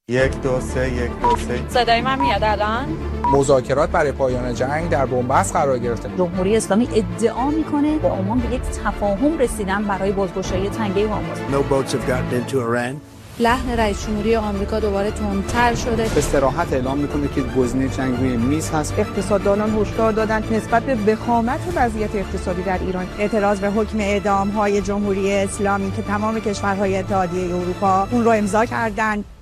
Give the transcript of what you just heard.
1 2 3 1 2 3. صدای من میاد الان؟ مذاکرات برای پایان جنگ در بنبست قرار گرفته. جمهوری اسلامی ادعا میکنه به عمان به یک تفاهم رسیدن برای بازگشایی تنگه هرمز. No boats have gotten into Iran. لحن رئیس جمهوری آمریکا دوباره تندتر شده. به صراحت اعلام میکنه که گزینه جنگ روی میز هست. اقتصاددانان هشدار دادند نسبت به وخامت وضعیت اقتصادی در ایران اعتراض به حکم اعدام‌های جمهوری اسلامی که تمام کشورهای اتحادیه اروپا اون رو امضا کردند